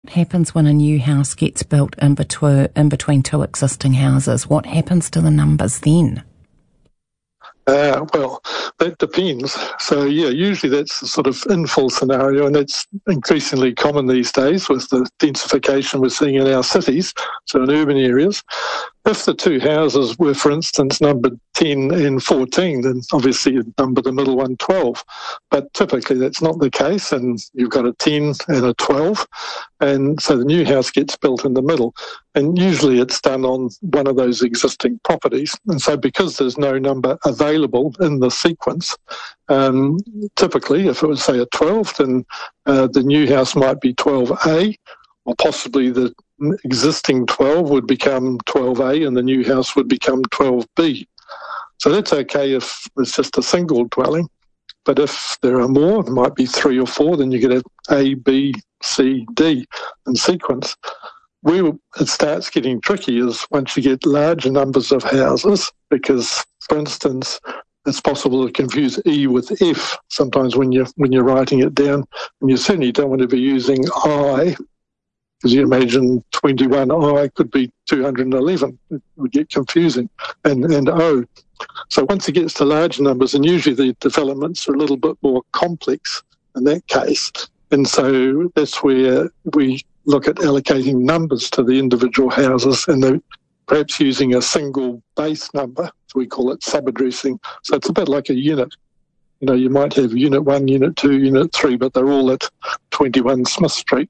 What happens when a new house gets built in between two existing houses? What happens to the numbers then? Well, that depends. So, usually that's the sort of infill scenario, and that's increasingly common these days with the densification we're seeing in our cities, so in urban areas. If the two houses were, for instance, numbered 10 and 14, then obviously you'd number the middle one 12. But typically that's not the case, and you've got a 10 and a 12, and so the new house gets built in the middle. And usually it's done on one of those existing properties. And so because there's no number available in the sequence, typically if it was, say, a 12, then the new house might be 12A, or possibly the existing 12 would become 12A and the new house would become 12B. So that's okay if it's just a single dwelling. But if there are more, it might be 3 or 4, then you get an A, B, C, D in sequence. Where it starts getting tricky is once you get larger numbers of houses, because, for instance, it's possible to confuse E with F sometimes when you're writing it down, and you certainly don't want to be using I, because you imagine 21I could be 211. It would get confusing, and O. So once it gets to large numbers, and usually the developments are a little bit more complex in that case, and so that's where we look at allocating numbers to the individual houses, and perhaps using a single base number, so we call it sub-addressing. So it's a bit like a unit. You might have Unit 1, Unit 2, Unit 3, but they're all at 21 Smith Street.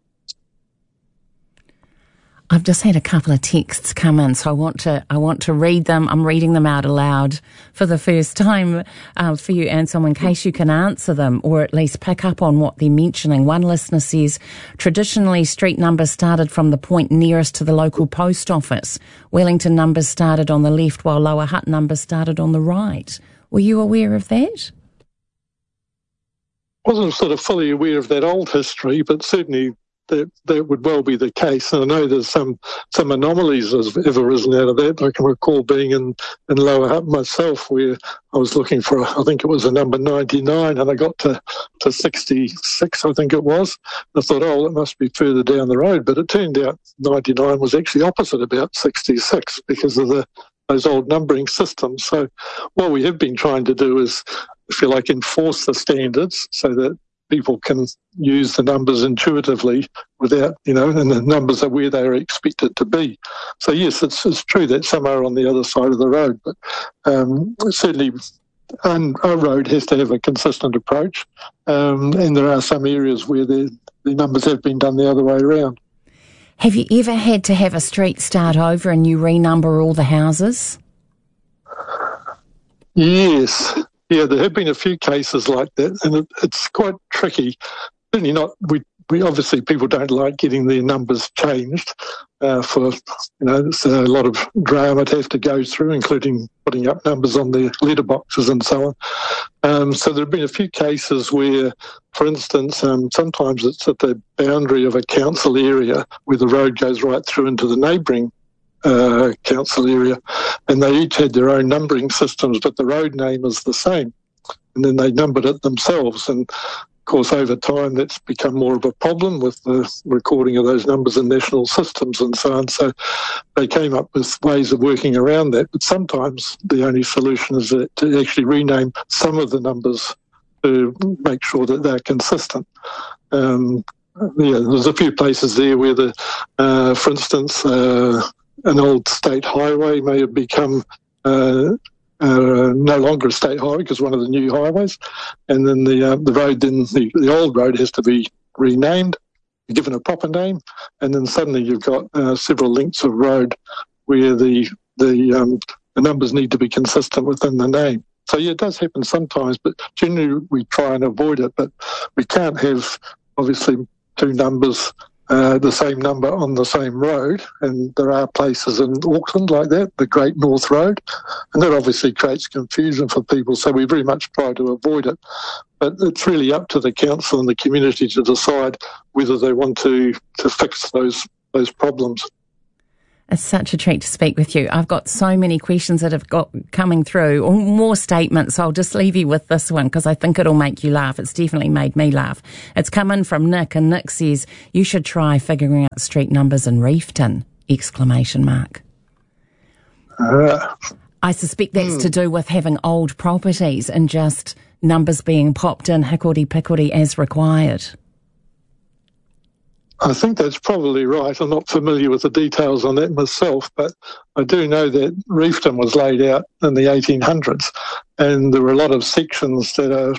I've just had a couple of texts come in, so I want to read them. I'm reading them out aloud for the first time for you, Anselm, in case you can answer them or at least pick up on what they're mentioning. One listener says, traditionally street numbers started from the point nearest to the local post office. Wellington numbers started on the left while Lower Hutt numbers started on the right. Were you aware of that? I wasn't sort of fully aware of that old history, but certainly that would well be the case. And I know there's some anomalies that have arisen out of that. I can recall being in Lower Hutt myself, where I was looking for, I think it was a number 99, and I got to 66, I think it was. I thought, it must be further down the road. But it turned out 99 was actually opposite about 66 because of those old numbering systems. So what we have been trying to do is, if you like, enforce the standards so that people can use the numbers intuitively without, and the numbers are where they are expected to be. So yes, it's true that some are on the other side of the road, but certainly a road has to have a consistent approach, and there are some areas where the numbers have been done the other way around. Have you ever had to have a street start over and you renumber all the houses? Yes. Yeah, there have been a few cases like that, and it's quite tricky. Certainly not. We obviously, people don't like getting their numbers changed. There's a lot of drama to have to go through, including putting up numbers on their letterboxes and so on. So there have been a few cases where, for instance, sometimes it's at the boundary of a council area where the road goes right through into the neighbouring council area, and they each had their own numbering systems, but the road name is the same, and then they numbered it themselves. And of course, over time, that's become more of a problem with the recording of those numbers in national systems and so on. So they came up with ways of working around that, but sometimes the only solution is to actually rename some of the numbers to make sure that they're consistent. There's a few places there where for instance, an old state highway may have become no longer a state highway because one of the new highways, and then the road, then the old road has to be renamed, given a proper name, and then suddenly you've got several lengths of road where the numbers need to be consistent within the name. So yeah, it does happen sometimes, but generally we try and avoid it. But we can't have obviously two numbers, the same number on the same road, and there are places in Auckland like that, the Great North Road, and that obviously creates confusion for people, so we very much try to avoid it. But it's really up to the council and the community to decide whether they want to fix those problems. It's such a treat to speak with you. I've got so many questions that have got coming through, or more statements. So I'll just leave you with this one because I think it'll make you laugh. It's definitely made me laugh. It's come in from Nick, and Nick says, you should try figuring out street numbers in Reefton! ! I suspect that's to do with having old properties and just numbers being popped in hickory-pickory as required. I think that's probably right. I'm not familiar with the details on that myself, but I do know that Reefton was laid out in the 1800s, and there were a lot of sections that are,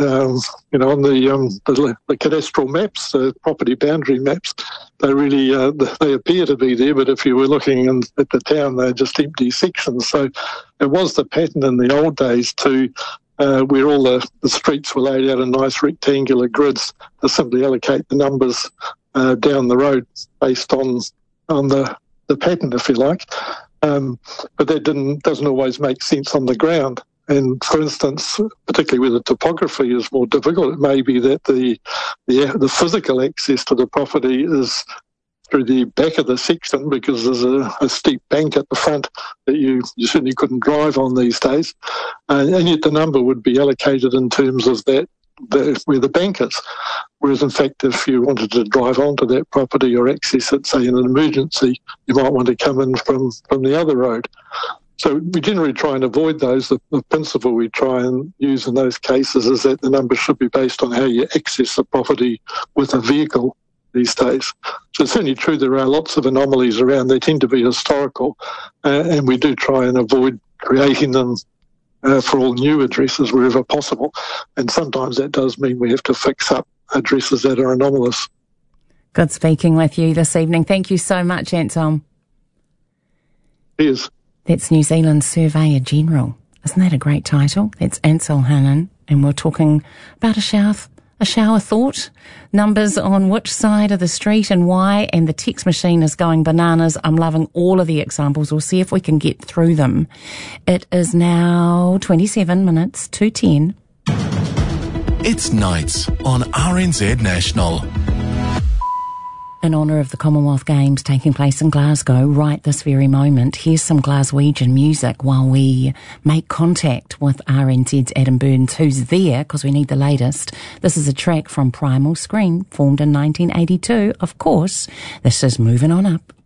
on the cadastral maps, the property boundary maps. They really they appear to be there, but if you were looking at the town, they're just empty sections. So it was the pattern in the old days to where all the streets were laid out in nice rectangular grids to simply allocate the numbers down the road based on the pattern, if you like. But that doesn't always make sense on the ground. And for instance, particularly where the topography is more difficult, it may be that the physical access to the property is through the back of the section because there's a steep bank at the front that you certainly couldn't drive on these days. And yet the number would be allocated in terms of where the bank is. Whereas, in fact, if you wanted to drive onto that property or access it, say, in an emergency, you might want to come in from the other road. So we generally try and avoid those. The principle we try and use in those cases is that the number should be based on how you access the property with a vehicle these days. So it's certainly true there are lots of anomalies around. They tend to be historical, and we do try and avoid creating them for all new addresses wherever possible. And sometimes that does mean we have to fix up addresses that are anomalous. Good speaking with you this evening. Thank you so much, Ansel. Cheers. That's New Zealand Surveyor General. Isn't that a great title? That's Ansel Hannan, and we're talking about a shower thought, numbers on which side of the street and why, and the text machine is going bananas. I'm loving all of the examples. We'll see if we can get through them. It is now 27 minutes to 10. It's Nights on RNZ National. In honour of the Commonwealth Games taking place in Glasgow right this very moment, here's some Glaswegian music while we make contact with RNZ's Adam Burns, who's there because we need the latest. This is a track from Primal Scream, formed in 1982. Of course, this is Moving On Up.